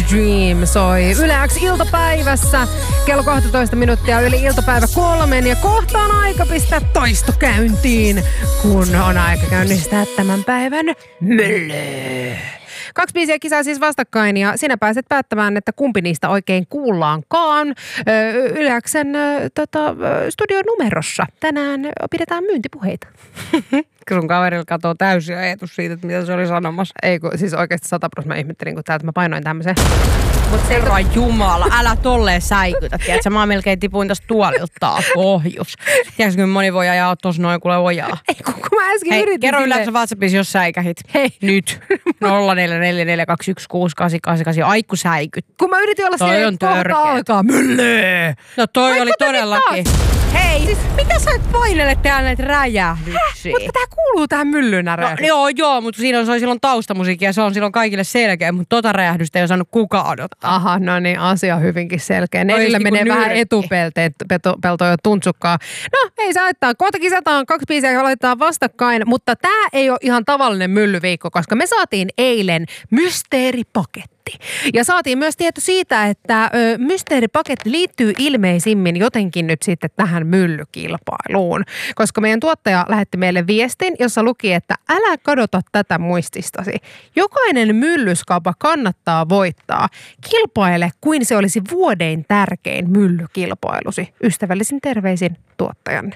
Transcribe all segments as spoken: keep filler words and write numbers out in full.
Dream soi Yle X iltapäivässä. Kello kaksitoista minuuttia yli iltapäivä kolmen ja kohta on aika pistää toisto käyntiin, kun on aika käynnistää tämän päivän mylly. Kaksi biisiä kisaa siis vastakkain ja sinä pääset päättämään, että kumpi niistä oikein kuullaankaan. Yle X:n tota, studionumerossa tänään pidetään myyntipuheita. Sun kaverilla katsoo täysin ajatus siitä, että mitä se oli sanomassa. Ei kun siis oikeasti sata prosenttia mä ihmettelin, kun täältä mä painoin tämmöisen. Mut herra jumala, älä tolleen säikytä, tiedätkö? Mä melkein tipuin tästä tuolilta taas pohjus. Tiedätkö, kun moni voi ajaa tossa noin kuule ojaa. Ei kun, kun mä äsken Hei, yritin kerro silleen. yleensä WhatsAppissa, jos säikähit. Hei. Nyt. nolla neljä neljä neljä kaksi yksi kuusi kahdeksan kahdeksan kahdeksan. Ai kun säikyt. Kun mä yritin olla Toi silleen, on että kohta törkeä. alkaa mylly. No toi Ai, oli kato nyt todellakin. Hei, siis mitä sä et painele täällä näitä räjähdyksiä? Mutta tää kuuluu tähän myllynäreen. No, joo, joo, mutta siinä soi silloin taustamusiikki ja se on silloin kaikille selkeä, mutta tota räjähdystä ei osannut kukaan odottaa. Aha, no niin, asia hyvinkin selkeä. Neljällä Olisi menee niinku vähän nyrkki. etupelteet, peltoja tuntsukkaa. No, ei saa haittaa. Kohta kisataan kaksi biisiä ja laitetaan vastakkain, mutta tää ei ole ihan tavallinen myllyviikko, koska me saatiin eilen mysteeripaketti. Ja saatiin myös tieto siitä, että ö, mysteeripaketti liittyy ilmeisimmin jotenkin nyt sitten tähän myllykilpailuun. Koska meidän tuottaja lähetti meille viestin, jossa luki, että älä kadota tätä muististasi. Jokainen myllyskaupa kannattaa voittaa. Kilpaile kuin se olisi vuoden tärkein myllykilpailusi. Ystävällisin terveisin tuottajanne.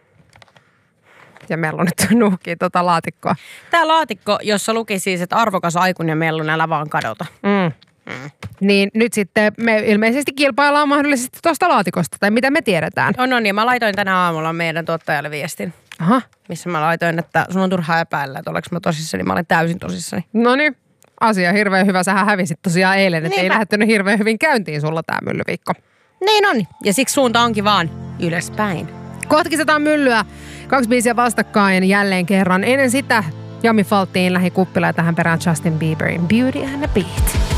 Ja meillä on nyt nuhkii tota laatikkoa. Tää laatikko, jossa luki siis, että arvokas aikuinen mellun, älä vaan kadota. Mm. Mm. Niin nyt sitten me ilmeisesti kilpaillaan mahdollisesti tuosta laatikosta, tai mitä me tiedetään. No, no niin, mä laitoin tänä aamulla meidän tuottajalle viestin, Aha. missä mä laitoin, että sun on turhaa epäillä, että oleks mä tosissani, mä olen täysin tosissani. No niin, asia hirveän hyvä. Sähän hävisit tosiaan eilen, että ei Niinpä. lähtenyt hirveän hyvin käyntiin sulla tää myllyviikko. Niin on, ja siksi suunta onkin vaan ylöspäin. Kohta kisataan myllyä. Kaksi biisiä vastakkain jälleen kerran. Ennen sitä Jami Falttiin lähi kuppila ja tähän perään Justin Bieberin Beauty and the Beat.